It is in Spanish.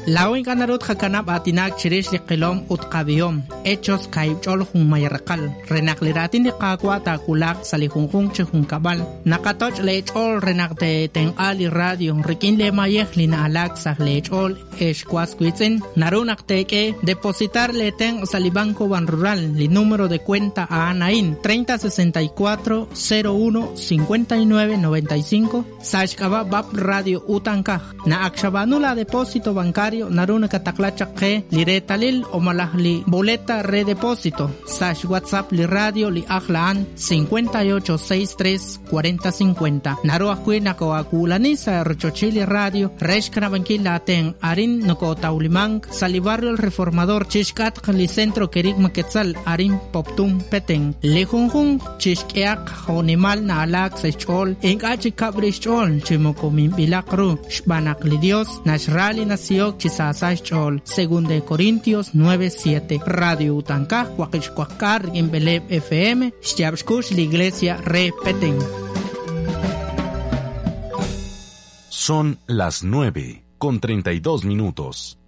La oin ganarot hakanab atinak chirish liqilom utqabiom hechos kaibchol hun mayarqal renakliratin de qaqwa takulak salihunjun chehun kabal nakatoch lechol renakte ten ali radio rikin le mayeh lina alaksa lechol eshkwasquitzen narunaqteke depositar le ten salibanco ban rural li número de cuenta a Anain 3064 01 59 95 sashkaba bab radio utankaj na akshabanula depósito bancario naruna kataklachaqe li retalil o malahli boleta redepósito sash WhatsApp li radio li ajlaan 5863 4050 naru akwina ko akulani sa rochochili radio reshkana bankila ten arin noko taulimang salibarrio el reformador chishkat li centro kerik maketzal arin poptum peten lejunjun chishkeak honimal na alak sechol en achi kabrichol chimokomin bilakru shbanak li dios nashrali nasiok chisasach chol según de Corintios 9:7 radio utankaj wakishkwakar en Beleb FM Shtiabshkush la iglesia repeten. Son las 9:32.